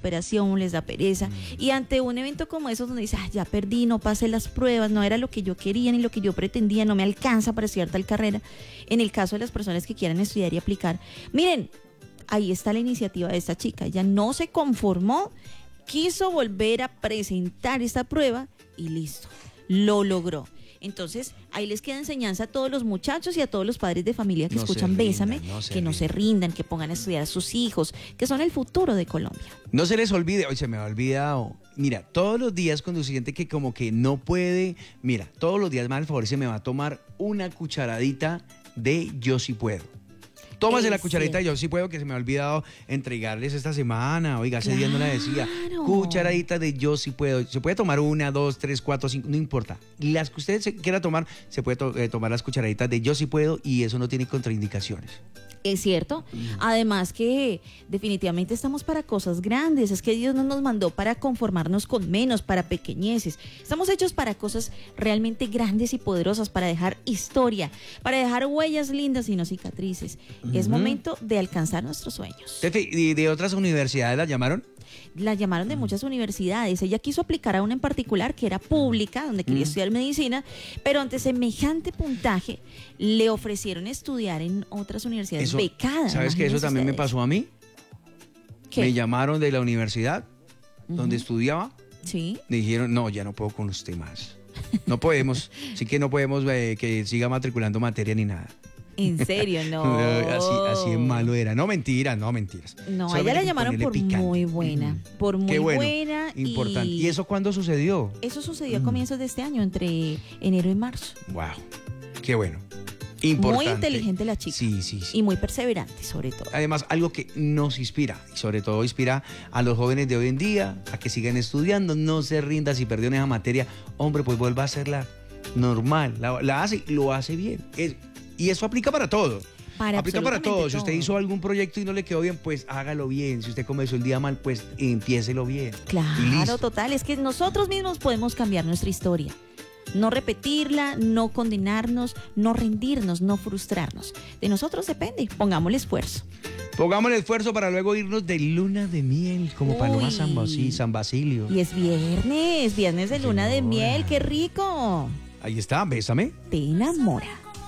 desesperación, les da pereza. Y ante un evento como eso donde dice, ya perdí, no pasé las pruebas, no era lo que yo quería ni lo que yo pretendía, no me alcanza para estudiar tal carrera. En el caso de las personas que quieran estudiar y aplicar, miren, ahí está la iniciativa de esta chica. Ella no se conformó, quiso volver a presentar esta prueba y listo, lo logró. Entonces, ahí les queda enseñanza a todos los muchachos y a todos los padres de familia que escuchan Bésame, que no se rindan, que pongan a estudiar a sus hijos, que son el futuro de Colombia. No se les olvide, hoy se me ha olvidado, mira, todos los días cuando siente que como que no puede, mira, todos los días más al favor se me va a tomar una cucharadita de Yo Sí Puedo. Tómase la cucharadita de Yo Sí Puedo, que se me ha olvidado entregarles esta semana. Oiga, ese día no la decía. Cucharadita de Yo Sí Puedo. Se puede tomar 1, 2, 3, 4, 5, no importa. Las que usted se quiera tomar, se puede tomar las cucharaditas de Yo Sí Puedo y eso no tiene contraindicaciones. Es cierto. Además que definitivamente estamos para cosas grandes. Es que Dios no nos mandó para conformarnos con menos, para pequeñeces. Estamos hechos para cosas realmente grandes y poderosas, para dejar historia, para dejar huellas lindas y no cicatrices. Es momento de alcanzar nuestros sueños. ¿Y de otras universidades la llamaron? La llamaron de muchas universidades. Ella quiso aplicar a una en particular que era pública, donde quería estudiar medicina, pero ante semejante puntaje le ofrecieron estudiar en otras universidades becadas. ¿Sabes que eso también me pasó a mí? ¿Qué? Me llamaron de la universidad donde estudiaba. Sí. Me dijeron, no, ya no puedo con usted más. No podemos, sí que no podemos que siga matriculando materia ni nada. ¿En serio? No. Así de malo era. No, mentiras. No, Solamente ella la llamaron por picante. Muy buena. Por muy buena. Importante. ¿Y eso cuándo sucedió? Eso sucedió a comienzos de este año, entre enero y marzo. Wow. Qué bueno. Importante. Muy inteligente la chica. Sí. Y muy perseverante, sobre todo. Además, algo que nos inspira, y sobre todo inspira a los jóvenes de hoy en día, a que sigan estudiando, no se rinda si perdió en esa materia. Hombre, pues vuelva a hacerla normal. La hace, lo hace bien. Y eso aplica para todo. Aplica para todo. Si usted hizo algún proyecto y no le quedó bien, pues hágalo bien. Si usted comenzó el día mal, pues empiécelo bien. Claro, total. Es que nosotros mismos podemos cambiar nuestra historia. No repetirla, no condenarnos, no rendirnos, no frustrarnos. De nosotros depende. Pongámosle esfuerzo. Pongámosle esfuerzo para luego irnos de luna de miel, como Paloma San Basilio. Y es viernes de luna de miel. ¡Qué rico! Ahí está, Bésame. Te enamora.